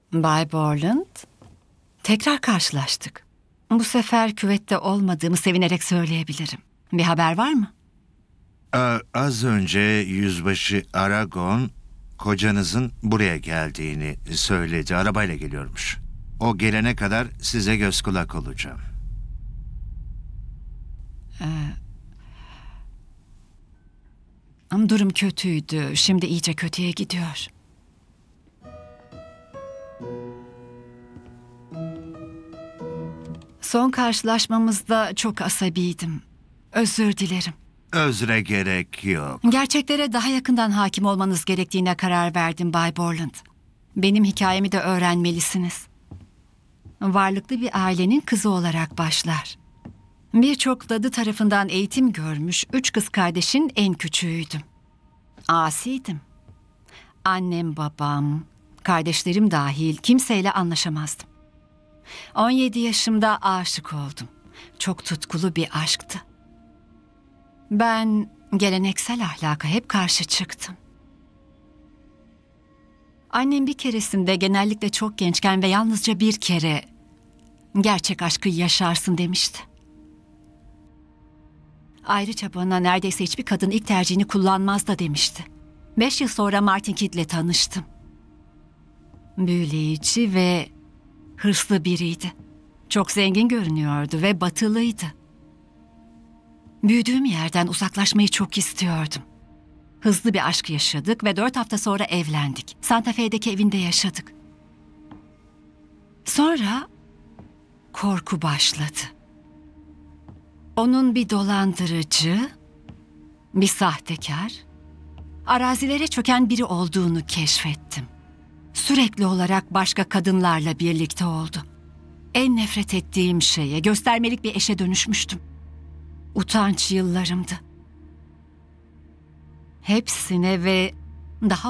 Bay Borland, tekrar karşılaştık. Bu sefer küvette olmadığımı sevinerek söyleyebilirim. Bir haber var mı? Az önce Yüzbaşı Aragon kocanızın buraya geldiğini söyledi. Arabayla geliyormuş. O gelene kadar size göz kulak olacağım. Ama durum kötüydü. Şimdi iyice kötüye gidiyor. Son karşılaşmamızda çok asabiydim. Özür dilerim. Özre gerek yok. Gerçeklere daha yakından hakim olmanız gerektiğine karar verdim Bay Borland. Benim hikayemi de öğrenmelisiniz. Varlıklı bir ailenin kızı olarak başlar. Birçok dadı tarafından eğitim görmüş 3 kız kardeşin en küçüğüydüm. Asiydim. Annem, babam, kardeşlerim dahil kimseyle anlaşamazdım. 17 yaşımda aşık oldum. Çok tutkulu bir aşktı. Ben geleneksel ahlaka hep karşı çıktım. Annem bir keresinde genellikle çok gençken ve yalnızca bir kere gerçek aşkı yaşarsın demişti. Ayrıca bana neredeyse hiçbir kadın ilk tercihini kullanmaz da demişti. 5 yıl sonra Martin Kidd'le tanıştım. Büyüleyici ve hırslı biriydi. Çok zengin görünüyordu ve batılıydı. Büyüdüğüm yerden uzaklaşmayı çok istiyordum. Hızlı bir aşk yaşadık ve 4 hafta sonra evlendik. Santa Fe'deki evinde yaşadık. Sonra korku başladı. Onun bir dolandırıcı, bir sahtekar, arazilere çöken biri olduğunu keşfettim. Sürekli olarak başka kadınlarla birlikte oldu. En nefret ettiğim şeye, göstermelik bir eşe dönüşmüştüm. Utanç yıllarımdı. Hepsine ve daha